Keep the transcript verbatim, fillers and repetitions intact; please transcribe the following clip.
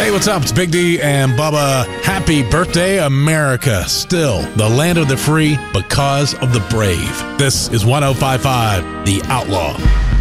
Hey, what's up? It's Big D and Bubba. Happy birthday, America. Still the land of the free because of the brave. This is one oh five point five The Outlaw.